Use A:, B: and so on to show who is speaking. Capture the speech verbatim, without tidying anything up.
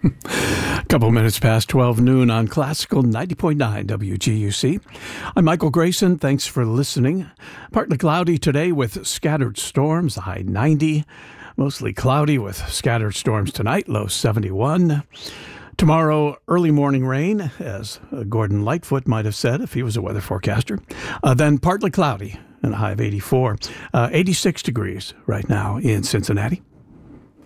A: A couple minutes past twelve noon on Classical ninety point nine W G U C. I'm Michael Grayson. Thanks for listening. Partly cloudy today with scattered storms, the high ninety. Mostly cloudy with scattered storms tonight, low seventy-one. Tomorrow, early morning rain, as Gordon Lightfoot might have said if he was a weather forecaster. Uh, then partly cloudy and a high of eighty-four. Uh, eighty-six degrees right now in Cincinnati.